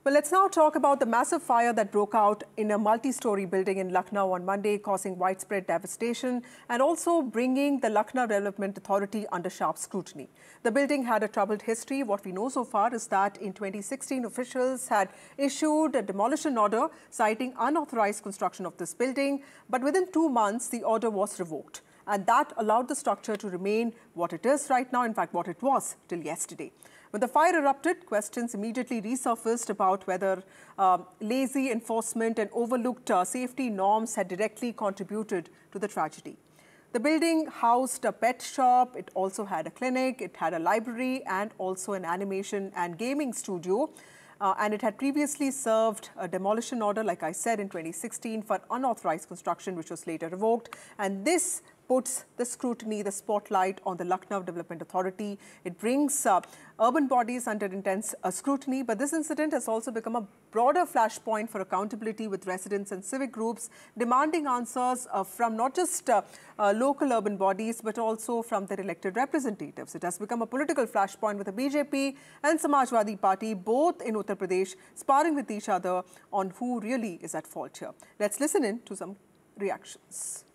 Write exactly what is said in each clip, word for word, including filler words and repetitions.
Well, let's now talk about the massive fire that broke out in a multi-story building in Lucknow on Monday, causing widespread devastation and also bringing the Lucknow Development Authority under sharp scrutiny. The building had a troubled history. What we know so far is that in twenty sixteen, officials had issued a demolition order citing unauthorized construction of this building. But within two months, the order was revoked. And that allowed the structure to remain what it is right now, in fact, what it was till yesterday. When the fire erupted, questions immediately resurfaced about whether uh, lazy enforcement and overlooked uh, safety norms had directly contributed to the tragedy. The building housed a pet shop, it also had a clinic, it had a library and also an animation and gaming studio. Uh, and it had previously served a demolition order, like I said, in twenty sixteen for unauthorized construction, which was later revoked. And this puts the scrutiny, the spotlight on the Lucknow Development Authority. It brings uh, urban bodies under intense uh, scrutiny. But this incident has also become a broader flashpoint for accountability, with residents and civic groups demanding answers uh, from not just uh, uh, local urban bodies, but also from their elected representatives. It has become a political flashpoint, with the B J P and Samajwadi Party, both in Uttar Pradesh, sparring with each other on who really is at fault here. Let's listen in to some reactions.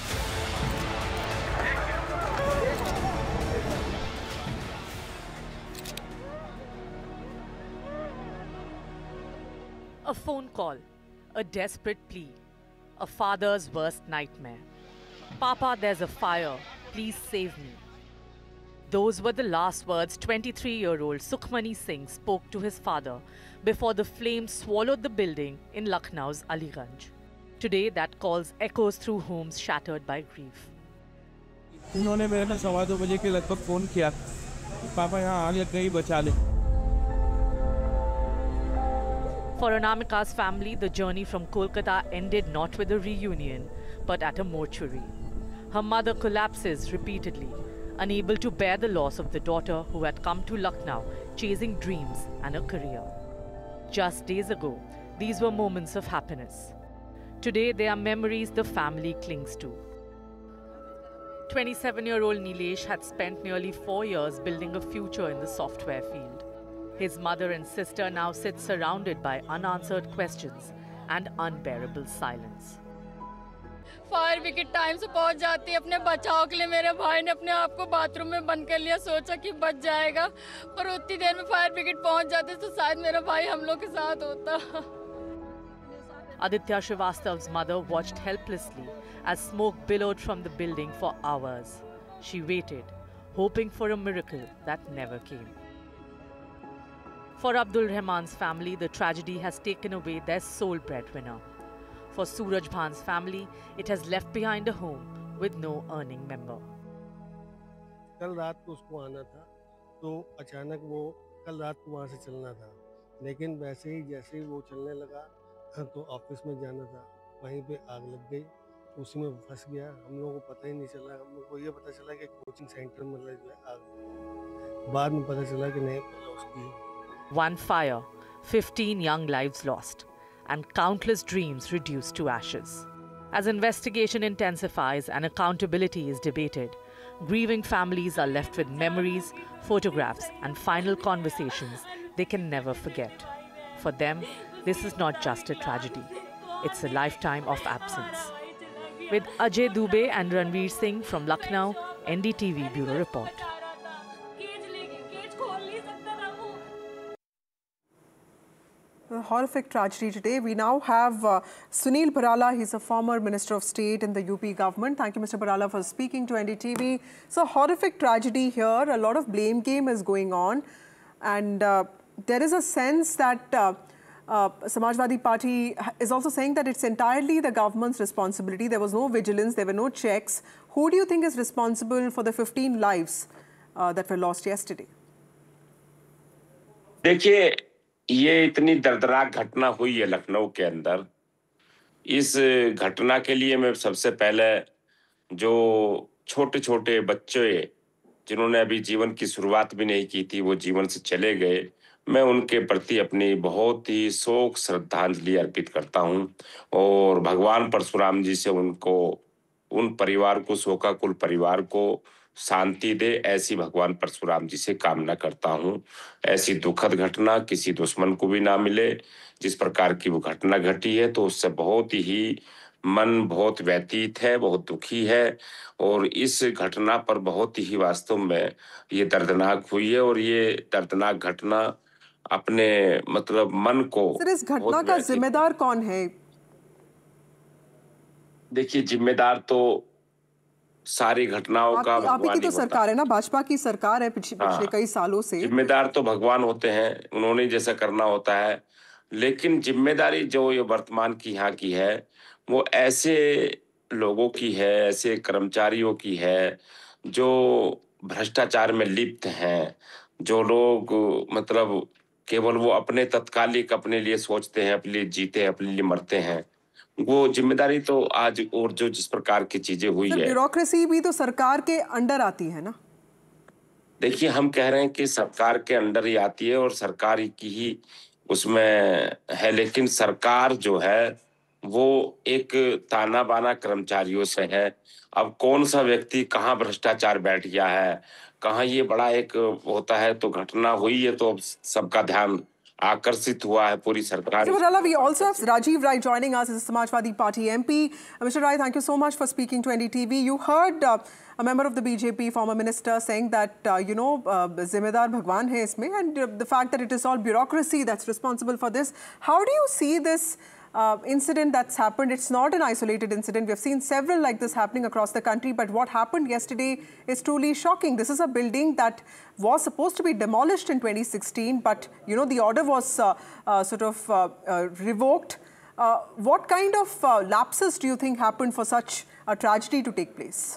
A phone call, a desperate plea, a father's worst nightmare. Papa, there's a fire. Please save me. Those were the last words twenty-three-year-old Sukhmani Singh spoke to his father before the flames swallowed the building in Lucknow's Aliganj. Today, that calls echoes through homes shattered by grief. उन्होंने मेरे को सवा दो बजे के लगभग phone किया, पापा यहाँ आग लग गई, बचा ले. For Anamika's family, the journey from Kolkata ended not with a reunion, but at a mortuary. Her mother collapses repeatedly, unable to bear the loss of the daughter who had come to Lucknow chasing dreams and a career. Just days ago, these were moments of happiness. Today, they are memories the family clings to. twenty-seven-year-old Nilesh had spent nearly four years building a future in the software field. His mother and sister now sit surrounded by unanswered questions and unbearable silence. Fire brigade time से पहुंच जाती है अपने बचाव के लिए. मेरे भाई ने अपने आप को बाथरूम में बंद कर लिया, सोचा कि बच जाएगा, पर उतनी देर में फायर ब्रिगेड पहुंच जाती तो शायद मेरा भाई हम लोग के साथ होता. Aditya Srivastav's mother watched helplessly as smoke billowed from the building for hours. She waited, hoping for a miracle that never came. For Abdul Rahman's family, the tragedy has taken away their sole breadwinner. For Suraj Bhan's family, it has left behind a home with no earning member. कल रात को उसको आना था, तो अचानक वो कल रात को वहाँ से चलना था, लेकिन वैसे ही जैसे ही वो चलने लगा तो ऑफिस में जाना था, वहीं पे आग लग गई, उसी में फंस गया. हम लोगों को पता ही नहीं चला. हम लोग को ये पता चला कि कोचिंग सेंटर में लग गया आग. बाद में पता चला कि नहीं, उसकी. One fire, fifteen young lives lost, and countless dreams reduced to ashes. As investigation intensifies and accountability is debated, grieving families are left with memories, photographs, and final conversations they can never forget. For them, this is not just a tragedy, it's a lifetime of absence. With Ajay Dubey and Ranveer Singh from Lucknow, N D T V Bureau Report. A horrific tragedy today. We now have uh, Sunil Bharala. He's a former Minister of State in the U P government. Thank you, Mister Bharala, for speaking to N D T V. So, horrific tragedy here. A lot of blame game is going on. And uh, there is a sense that uh, uh, Samajwadi Party is also saying that it's entirely the government's responsibility. There was no vigilance. There were no checks. Who do you think is responsible for the fifteen lives uh, that were lost yesterday? देखिए, ये इतनी दर्दनाक घटना हुई है लखनऊ के अंदर. इस घटना के लिए मैं सबसे पहले जो छोटे-छोटे बच्चे जिन्होंने अभी जीवन की शुरुआत भी नहीं की थी, वो जीवन से चले गए, मैं उनके प्रति अपनी बहुत ही शोक श्रद्धांजलि अर्पित करता हूं और भगवान परशुराम जी से उनको, उन परिवार को, शोकाकुल परिवार को शांति दे, ऐसी भगवान परशुराम जी से कामना करता हूँ। ऐसी दुखद घटना किसी दुश्मन को भी ना मिले। जिस प्रकार की वो घटना घटी है तो उससे बहुत ही मन बहुत व्यतीत है, बहुत दुखी है और इस घटना पर बहुत ही वास्तव में ये दर्दनाक हुई है और ये दर्दनाक घटना अपने मतलब मन को सर, इस घटना बहुत का व्यथित- जिम्मेदार कौन है? देखिए, जिम्मेदार तो सारी घटनाओं का आपकी आप ही भगवान की ही तो होता सरकार है ना, भाजपा की सरकार है पिछ, हाँ। पिछले कई सालों से। जिम्मेदार तो भगवान होते हैं, उन्होंने जैसा करना होता है, लेकिन जिम्मेदारी जो ये वर्तमान की यहाँ की है वो ऐसे लोगों की है, ऐसे कर्मचारियों की है जो भ्रष्टाचार में लिप्त हैं, जो लोग मतलब केवल वो अपने तत्कालिक अपने लिए सोचते हैं, अपने लिए जीते हैं, अपने लिए मरते हैं। वो जिम्मेदारी तो आज और जो जिस प्रकार की चीजें हुई सर, है, ब्यूरोक्रेसी भी तो सरकार के अंडर आती है ना? देखिए हम कह रहे हैं कि सरकार के अंडर ही आती है और सरकार की ही उसमें है, लेकिन सरकार जो है वो एक ताना बाना कर्मचारियों से है। अब कौन सा व्यक्ति कहाँ भ्रष्टाचार बैठ गया है, कहाँ ये बड़ा एक होता है, तो घटना हुई है तो अब सबका ध्यान आकर्षित हुआ है, पूरी सरकार। Mister Varela, we also have Rajiv Rai joining us as a Samajwadi Party M P. Uh, Mister Rai, thank you so much for speaking to N D T V. You heard uh, a member of the B J P, former minister, saying that, uh, you know, uh, Zimmedar Bhagwan hai isme, and uh, the fact that it is all bureaucracy that's responsible for this. How do you see this uh, incident that's happened? It's not an isolated incident. We have seen several like this happening across the country, but what happened yesterday is truly shocking. This is a building that was supposed to be demolished in twenty sixteen, but, you know, the order was uh, uh, sort of uh, uh, revoked. Uh, what kind of uh, lapses do you think happened for such a tragedy to take place?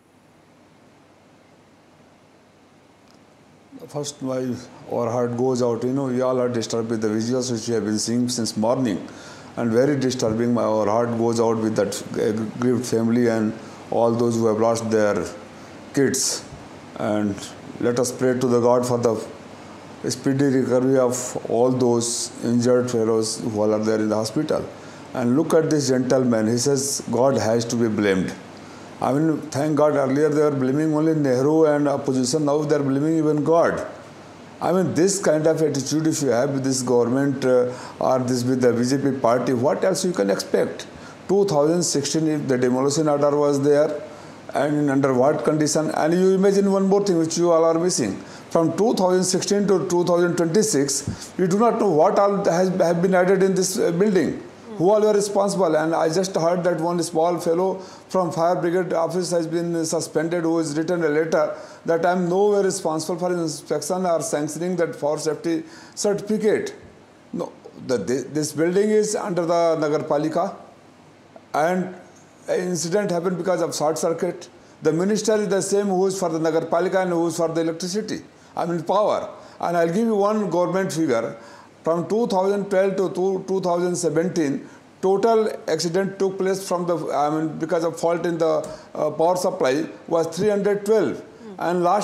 First, my our heart goes out. You know, we all are disturbed with the visuals which we have been seeing since morning, and very disturbing. My our heart goes out with that grieved family and all those who have lost their kids. And let us pray to the God for the speedy recovery of all those injured fellows who are there in the hospital. And look at this gentleman. He says God has to be blamed. I mean, thank God, earlier they were blaming only Nehru and opposition, now they are blaming even God. I mean, this kind of attitude if you have with this government uh, or this with the B J P party, what else you can expect? two thousand sixteen, if the demolition order was there, and under what condition? And you imagine one more thing which you all are missing. From two thousand sixteen to two thousand twenty-six, we do not know what all has have been added in this uh, building. Who all were responsible? And I just heard that one small fellow from fire brigade office has been suspended, who has written a letter that I am nowhere responsible for inspection or sanctioning that fire safety certificate. No, the, this building is under the Nagar Palika, and an incident happened because of short circuit. The minister is the same who is for the Nagar Palika and who is for the electricity, I mean power. And I'll give you one government figure. From two thousand twelve to two thousand seventeen, total accident took place from the, I mean, because of fault in the uh, power supply was three hundred twelve. Mm. And last